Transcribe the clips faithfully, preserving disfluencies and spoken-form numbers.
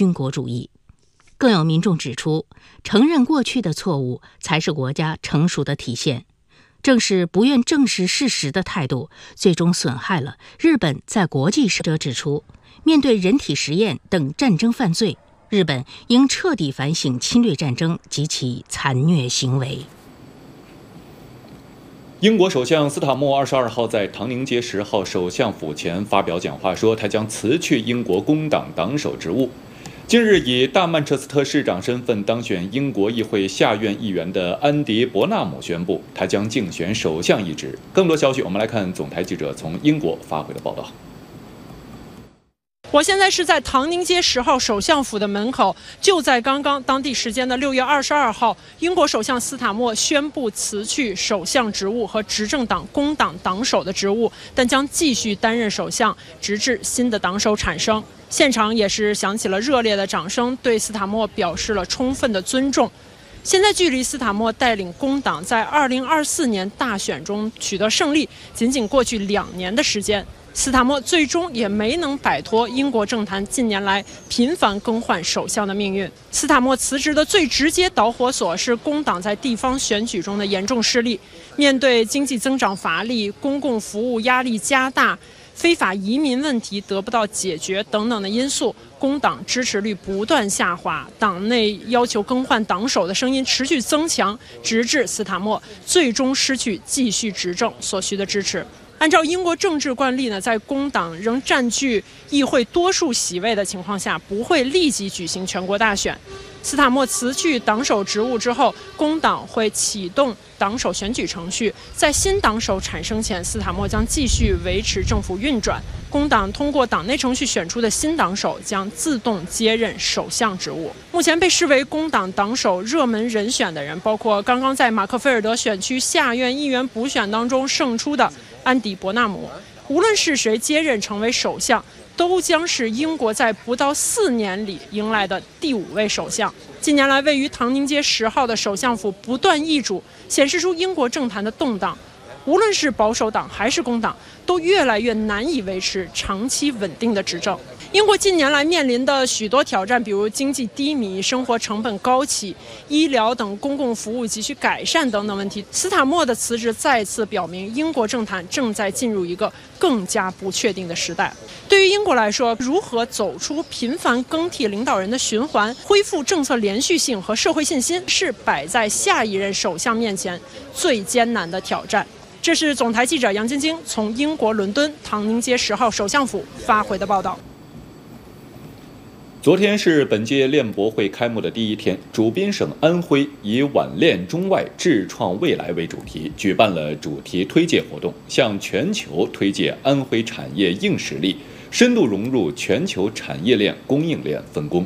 军国主义。更有民众指出，承认过去的错误才是国家成熟的体现。正是不愿正视事实的态度，最终损害了日本在国际社者指出，面对人体实验等战争犯罪，日本应彻底反省侵略战争及其残虐行为。 英国首相斯塔默二十二号在唐宁街十号首相府前发表讲话，说他将辞去英国工党党首职务。近日以大曼彻斯特市长身份当选英国议会下院议员的安迪·伯纳姆宣布，他将竞选首相一职。更多消息，我们来看总台记者从英国发回的报道。 我现在是在唐宁街十号首相府的门口，就在刚刚当地时间的六月二十二号，英国首相斯塔默宣布辞去首相职务和执政党工党党首的职务，但将继续担任首相，直至新的党首产生。现场也是响起了热烈的掌声，对斯塔默表示了充分的尊重。现在距离斯塔默带领工党在二零二四年大选中取得胜利，仅仅过去两年的时间。斯塔默最终也没能摆脱英国政坛近年来频繁更换首相的命运。斯塔默辞职的最直接导火索是工党在地方选举中的严重失利。面对经济增长乏力、公共服务压力加大、非法移民问题得不到解决等等的因素，工党支持率不断下滑，党内要求更换党首的声音持续增强，直至斯塔默最终失去继续执政所需的支持。按照英国政治惯例呢，在工党仍占据议会多数席位的情况下，不会立即举行全国大选。斯塔默辞去党首职务之后，工党会启动党首选举程序，在新党首产生前，斯塔默将继续维持政府运转。工党通过党内程序选出的新党首将自动接任首相职务。目前被视为工党党首热门人选的人，包括刚刚在马克菲尔德选区下院议员补选当中胜出的安迪·伯纳姆。无论是谁接任成为首相，都将是英国在不到四年里迎来的第五位首相。近年来，位于唐宁街十号的首相府不断易主，显示出英国政坛的动荡。无论是保守党还是工党，都越来越难以维持长期稳定的执政。英国近年来面临的许多挑战，比如经济低迷、生活成本高企、医疗等公共服务急需改善等等问题。斯塔默的辞职再次表明，英国政坛正在进入一个更加不确定的时代。对于英国来说，如何走出频繁更替领导人的循环，恢复政策连续性和社会信心，是摆在下一任首相面前最艰难的挑战。这是总台记者杨晶晶从英国伦敦唐宁街十号首相府发回的报道。 昨天是本届练博会开幕的第一天，主宾省安徽以“晚练中外，智创未来”为主题，举办了主题推介活动，向全球推介安徽产业硬实力，深度融入全球产业链、供应链分工。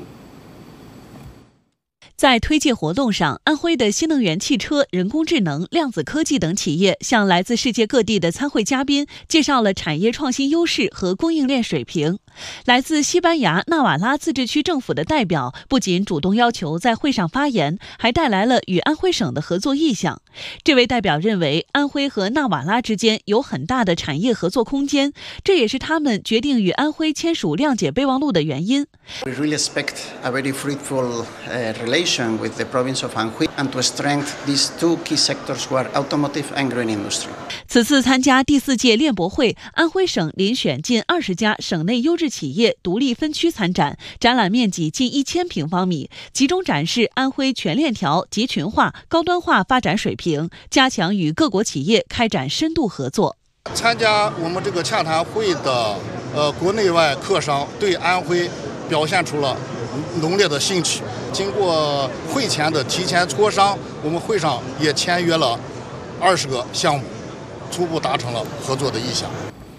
在推介活动上，安徽的新能源汽车、人工智能、量子科技等企业向来自世界各地的参会嘉宾介绍了产业创新优势和供应链水平。来自西班牙纳瓦拉自治区政府的代表不仅主动要求在会上发言，还带来了与安徽省的合作意向。这位代表认为，安徽和纳瓦拉之间有很大的产业合作空间，这也是他们决定与安徽签署谅解备忘录的原因。 We really expect a very fruitful uh, relation with the province of Anhui and to strengthen these two key sectors who are automotive and green industry. 此次参加第四届练博会，安徽省遴选近二十家省内优质企业独立分区参展，展览面积近一千平方米，集中展示安徽全链条、集群化、高端化发展水平，加强与各国企业开展深度合作。 参加我们这个洽谈会的呃国内外客商对安徽表现出了浓烈的兴趣。经过会前的提前磋商，我们会上也签约了二十个项目，初步达成了合作的意向。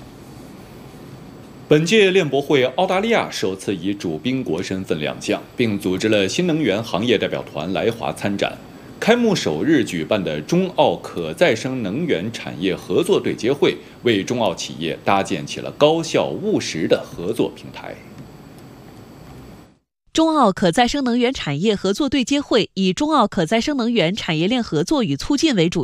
本届练博会，澳大利亚首次以主宾国身份亮相，并组织了新能源行业代表团来华参展。开幕首日举办的中澳可再生能源产业合作对接会，为中澳企业搭建起了高效务实的合作平台。 中澳可再生能源产业合作对接会以中澳可再生能源产业链合作与促进为主